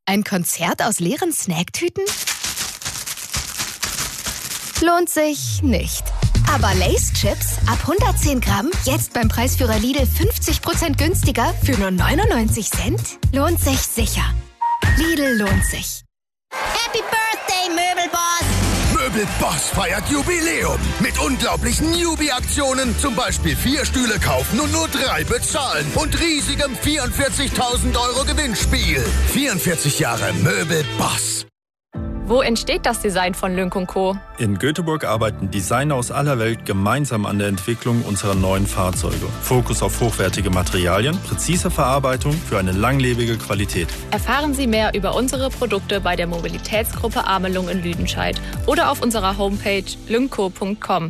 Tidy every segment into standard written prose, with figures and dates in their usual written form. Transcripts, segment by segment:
Ein Konzert aus leeren Snacktüten? Lohnt sich nicht. Aber Lay's Chips ab 110 Gramm, jetzt beim Preisführer Lidl 50% günstiger für nur 99 Cent? Lohnt sich sicher. Lidl lohnt sich. Happy Birthday, Möbelboss! Möbelboss feiert Jubiläum mit unglaublichen Newbie-Aktionen. Zum Beispiel 4 Stühle kaufen und nur 3 bezahlen. Und riesigem 44.000 € Gewinnspiel. 44 Jahre Möbelboss. Wo entsteht das Design von Lynk & Co? In Göteborg arbeiten Designer aus aller Welt gemeinsam an der Entwicklung unserer neuen Fahrzeuge. Fokus auf hochwertige Materialien, präzise Verarbeitung für eine langlebige Qualität. Erfahren Sie mehr über unsere Produkte bei der Mobilitätsgruppe Amelung in Lüdenscheid oder auf unserer Homepage lynkco.com.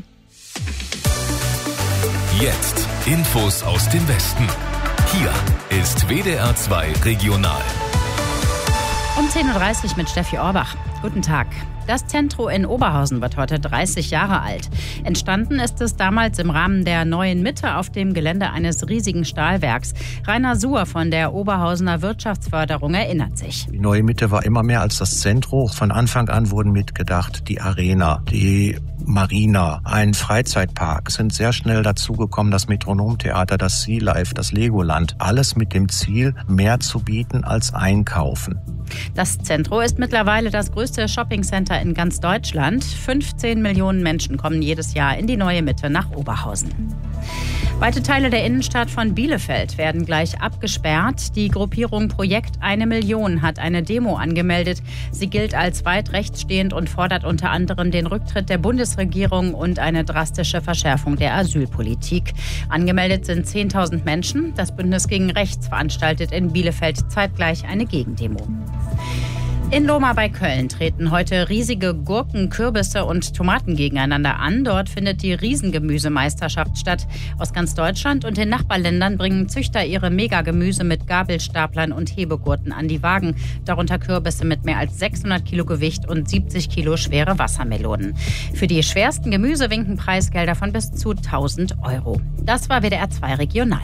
Jetzt Infos aus dem Westen. Hier ist WDR 2 Regional. Um 10.30 Uhr mit Steffi Orbach. Guten Tag. Das Zentro in Oberhausen wird heute 30 Jahre alt. Entstanden ist es damals im Rahmen der Neuen Mitte auf dem Gelände eines riesigen Stahlwerks. Rainer Suhr von der Oberhausener Wirtschaftsförderung erinnert sich. Die Neue Mitte war immer mehr als das Zentro. Von Anfang an wurden mitgedacht die Arena, die Marina, ein Freizeitpark. Es sind sehr schnell dazugekommen das Metronomtheater, das Sea Life, das Legoland. Alles mit dem Ziel, mehr zu bieten als einkaufen. Das Zentro ist mittlerweile das größte Shoppingcenter in ganz Deutschland. 15 Millionen Menschen kommen jedes Jahr in die Neue Mitte nach Oberhausen. Weite Teile der Innenstadt von Bielefeld werden gleich abgesperrt. Die Gruppierung Projekt 1 Million hat eine Demo angemeldet. Sie gilt als weit rechtsstehend und fordert unter anderem den Rücktritt der Bundesregierung und eine drastische Verschärfung der Asylpolitik. Angemeldet sind 10.000 Menschen. Das Bündnis gegen Rechts veranstaltet in Bielefeld zeitgleich eine Gegendemo. In Lohmar bei Köln treten heute riesige Gurken, Kürbisse und Tomaten gegeneinander an. Dort findet die Riesengemüsemeisterschaft statt. Aus ganz Deutschland und den Nachbarländern bringen Züchter ihre Megagemüse mit Gabelstaplern und Hebegurten an die Wagen. Darunter Kürbisse mit mehr als 600 Kilo Gewicht und 70 Kilo schwere Wassermelonen. Für die schwersten Gemüse winken Preisgelder von bis zu 1.000 €. Das war WDR 2 Regional.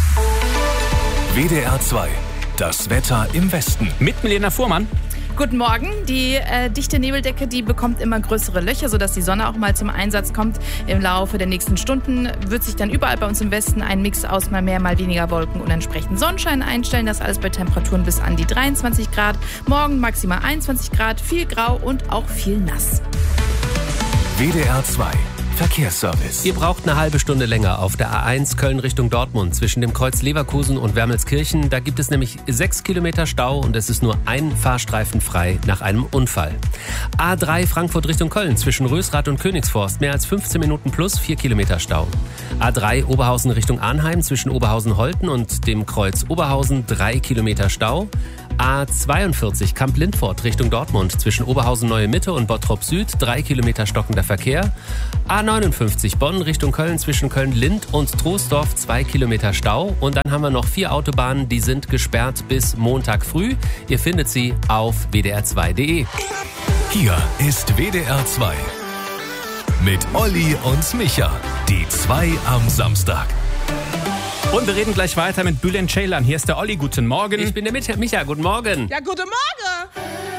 WDR 2, das Wetter im Westen. Mit Milena Fuhrmann. Guten Morgen. Die dichte Nebeldecke, die bekommt immer größere Löcher, sodass die Sonne auch mal zum Einsatz kommt. Im Laufe der nächsten Stunden wird sich dann überall bei uns im Westen ein Mix aus mal mehr, mal weniger Wolken und entsprechend Sonnenschein einstellen. Das alles bei Temperaturen bis an die 23 Grad. Morgen maximal 21 Grad, viel grau und auch viel nass. WDR 2. Verkehrsservice. Ihr braucht eine halbe Stunde länger auf der A1 Köln Richtung Dortmund zwischen dem Kreuz Leverkusen und Wermelskirchen. Da gibt es nämlich 6 Kilometer Stau und es ist nur ein Fahrstreifen frei nach einem Unfall. A3 Frankfurt Richtung Köln zwischen Rösrath und Königsforst mehr als 15 Minuten plus 4 Kilometer Stau. A3 Oberhausen Richtung Arnheim zwischen Oberhausen-Holten und dem Kreuz Oberhausen 3 Kilometer Stau. A42 Kamp-Lindfort Richtung Dortmund zwischen Oberhausen Neue Mitte und Bottrop Süd 3 Kilometer stockender Verkehr. A59 Bonn Richtung Köln zwischen Köln-Lind und Troisdorf 2 Kilometer Stau. Und dann haben wir noch 4 Autobahnen, die sind gesperrt bis Montag früh. Ihr findet sie auf wdr2.de. Hier ist WDR 2 mit Olli und Micha. Die 2 am Samstag. Und wir reden gleich weiter mit Bülent Ceylan. Hier ist der Olli. Guten Morgen. Ich bin der Micha. Guten Morgen. Ja, guten Morgen.